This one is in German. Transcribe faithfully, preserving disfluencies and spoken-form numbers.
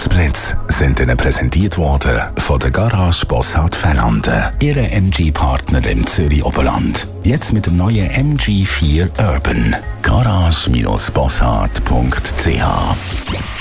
Verkehrsplätze sind Ihnen präsentiert worden von der Garage Bossart Fellanden, Ihre M G-Partner im Zürich-Oberland. Jetzt mit dem neuen M G vier Urban. garage Bindestrich bossart punkt c h